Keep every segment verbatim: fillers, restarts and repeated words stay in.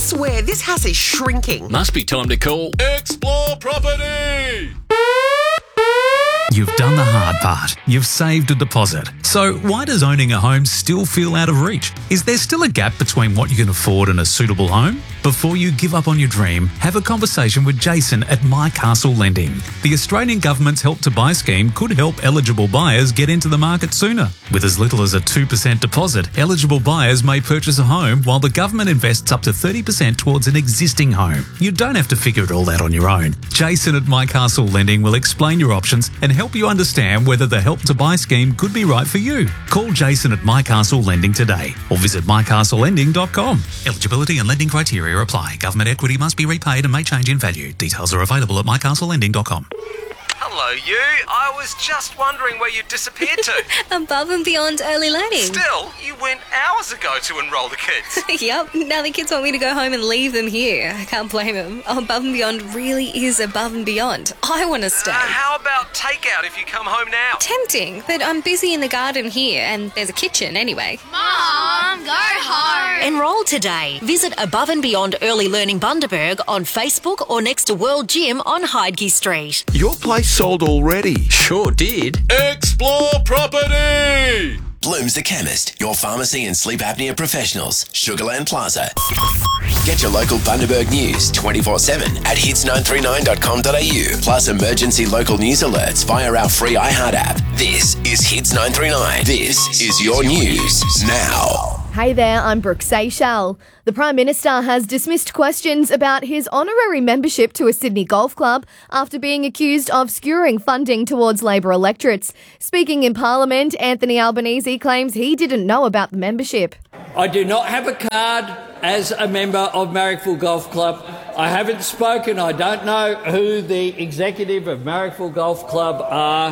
swear this house is shrinking. Must be time to call Explore Property. You've done the hard part. You've saved a deposit. So why does owning a home still feel out of reach? Is there still a gap between what you can afford and a suitable home? Before you give up on your dream, have a conversation with Jason at My Castle Lending. The Australian government's Help to Buy scheme could help eligible buyers get into the market sooner. With as little as a two percent deposit, eligible buyers may purchase a home while the government invests up to thirty percent towards an existing home. You don't have to figure it all out on your own. Jason at My Castle Lending will explain your options and help you understand whether the Help to Buy scheme could be right for you. Call Jason at My Castle Lending today or visit my castle lending dot com. Eligibility and lending criteria apply. Government equity must be repaid and may change in value. Details are available at my castle lending dot com. Hello, you. I was just wondering where you disappeared to. Above and Beyond Early Learning. Still, you went hours ago to enrol the kids. Yep, now the kids want me to go home and leave them here. I can't blame them. Above and Beyond really is above and beyond. I want to stay. Uh, how about takeout if you come home now? Tempting, but I'm busy in the garden here and there's a kitchen anyway. Mom, go home. Enrol today. Visit Above and Beyond Early Learning Bundaberg on Facebook or next to World Gym on Heidke Street. Your place sold already. Sure did. Explore Property. Bloom's the Chemist, your pharmacy and sleep apnea professionals. Sugarland Plaza. Get your local Bundaberg news twenty-four seven at hits nine three nine dot com dot a u, plus emergency local news alerts via our free iHeart app. This is Hits nine three nine. This is your news now. Hey there, I'm Brooke Seychelles. The Prime Minister has dismissed questions about his honorary membership to a Sydney golf club after being accused of skewering funding towards Labor electorates. Speaking in Parliament, Anthony Albanese claims he didn't know about the membership. I do not have a card as a member of Marrickville Golf Club. I haven't spoken. I don't know who the executive of Marrickville Golf Club are.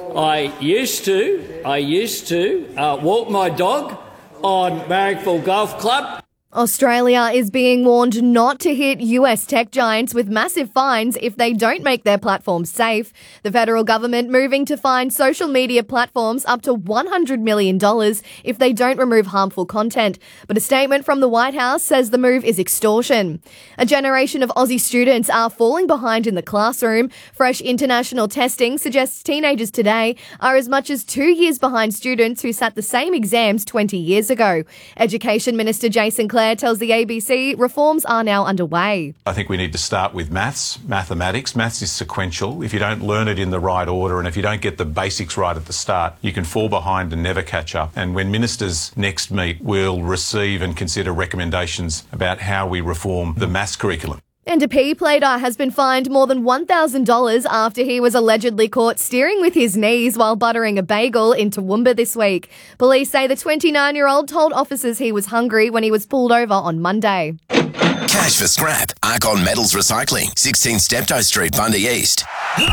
I used to, I used to uh, walk my dog on Marrickville Golf Club. Australia is being warned not to hit U S tech giants with massive fines if they don't make their platforms safe. The federal government moving to fine social media platforms up to one hundred million dollars if they don't remove harmful content. But a statement from the White House says the move is extortion. A generation of Aussie students are falling behind in the classroom. Fresh international testing suggests teenagers today are as much as two years behind students who sat the same exams twenty years ago. Education Minister Jason Clare tells the A B C reforms are now underway. I think we need to start with maths, mathematics. Maths is sequential. If you don't learn it in the right order and if you don't get the basics right at the start, you can fall behind and never catch up. And when ministers next meet, we'll receive and consider recommendations about how we reform the maths curriculum. And a pea plater has been fined more than one thousand dollars after he was allegedly caught steering with his knees while buttering a bagel in Toowoomba this week. Police say the twenty-nine-year-old told officers he was hungry when he was pulled over on Monday. Cash for scrap. Arcon Metals Recycling. sixteen Steptoe Street, Bundy East.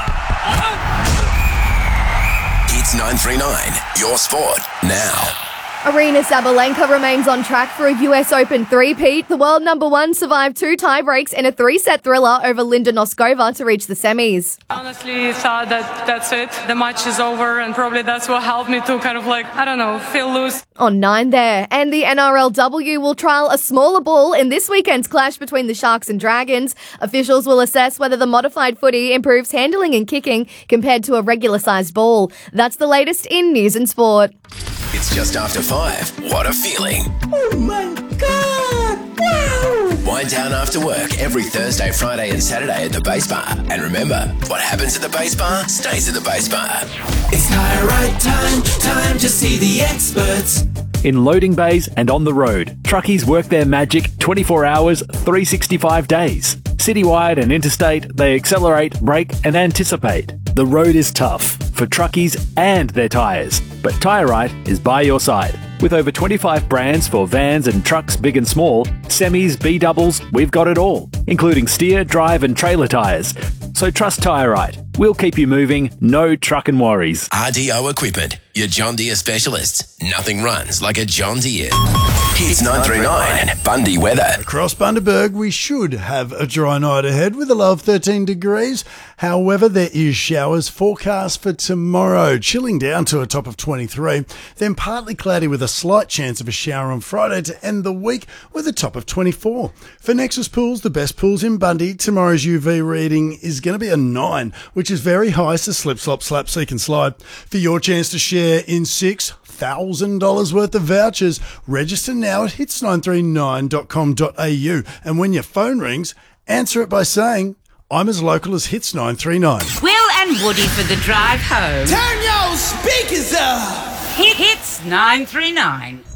Hits nine three nine. Your sport now. Aryna Sabalenka remains on track for a U S Open three-peat. The world number one survived two tie-breaks in a three-set thriller over Linda Noskova to reach the semis. Honestly, thought that that's it. The match is over, and probably that's what helped me to kind of like, I don't know, feel loose. On nine there. And the N R L W will trial a smaller ball in this weekend's clash between the Sharks and Dragons. Officials will assess whether the modified footy improves handling and kicking compared to a regular-sized ball. That's the latest in news and sport. It's just after five. What a feeling. Oh my God! Wow! Wind down after work every Thursday, Friday and Saturday at the Base Bar. And remember, what happens at the Base Bar stays at the Base Bar. It's Tyrite time, time to see the experts. In loading bays and on the road, truckies work their magic twenty-four hours, three hundred sixty-five days. Citywide and interstate, they accelerate, brake and anticipate. The road is tough for truckies and their tyres, but Tyrite is by your side. With over twenty-five brands for vans and trucks big and small, semis, B-doubles, we've got it all, including steer, drive and trailer tyres. So trust Tyrite. We'll keep you moving, no truckin' worries. R D O Equipment, your John Deere specialists. Nothing runs like a John Deere. Hits nine three nine, Bundy weather. Across Bundaberg, we should have a dry night ahead with a low of thirteen degrees. However, there is showers forecast for tomorrow, chilling down to a top of twenty-three. Then partly cloudy with a slight chance of a shower on Friday to end the week with a top of twenty-four. For Nexus Pools, the best pools in Bundy, tomorrow's U V reading is going to be a nine, which is very high, so slip, slop, slap, seek and slide. For your chance to share in six thousand dollars worth of vouchers, register now at hits nine three nine dot com dot a u. And when your phone rings, answer it by saying, I'm as local as Hits nine three nine. Will and Woody for the drive home. Turn your speakers up. Hit Hits nine three nine.